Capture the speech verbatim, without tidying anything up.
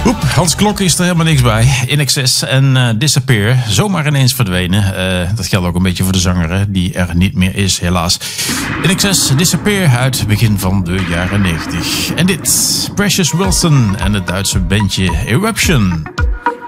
Oep, Hans Klok is er helemaal niks bij. In Excess en uh, Disappear. Zomaar ineens verdwenen. Uh, dat geldt ook een beetje voor de zanger, hè, die er niet meer is, helaas. In Excess, Disappear uit het begin van de jaren negentig. En dit, Precious Wilson en het Duitse bandje Eruption.